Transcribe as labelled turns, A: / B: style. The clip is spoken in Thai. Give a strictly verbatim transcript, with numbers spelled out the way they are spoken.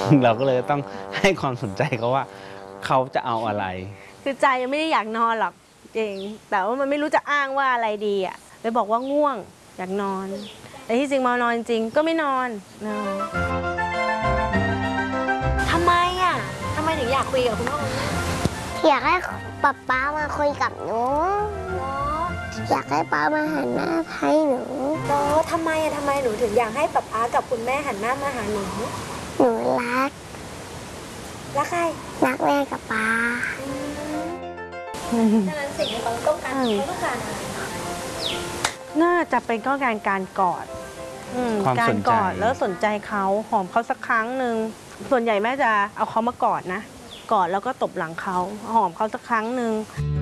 A: เราก็เลยต้องให้ความสนใจเขาว่าเขาจะเอาอะไร
B: คือใจไม่ได้อยากนอนหรอกจริงแต่ว่ามันไม่รู้จะอ้างว่าอะไรดีอ่ะเลยบอกว่าง่วงอยากนอนแต่ที่จริงมานอนจริงก็ไม่นอนทำไมอ่ะทำไมถึงอยากคุยกับคุณพ่อคุณแม่
C: อยากให้ป๊าป๊ามาคุยกับหนูอยากให้ป๊ามาหันหน้าให้หนู
B: แล้วทำไมอะทำไมหนูถึงอยากให้ป๊าป๊ากับคุณแม่หันหน้ามาหาหนู
C: หนูรัก
B: รักใคร
C: รักแม่กับป๊า
B: ดังนั้นสิ่งที่เขาต้องการเขาต้องการอะไรน่าจะเป็นก็การการกอดการกอดแล้วสนใจเขาหอมเขาสักครั้งหนึ่งส่วนใหญ่แม่จะเอาเขามากอดนะกอดแล้วก็ตบหลังเขาหอมเขาสักครั้งหนึ่ง